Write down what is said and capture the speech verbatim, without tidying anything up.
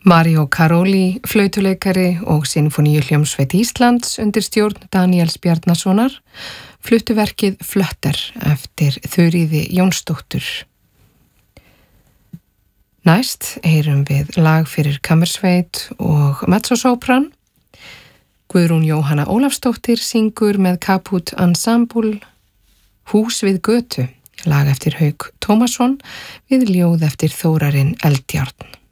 Mario Karoli, flautuleikari og Sinfoníuhljómsveit Íslands undir stjórn Daníels Bjarnasonar fluttu verkið Flötter eftir Þuríði Jónsdóttur. Næst heyrum við lag fyrir kammersveit og mezzosopran. Guðrún Jóhanna Ólafsdóttir syngur með Kaput Ensemble Hús við götu, lag eftir Hauk Tómasson við ljóð eftir Þórarinn Eldjárn.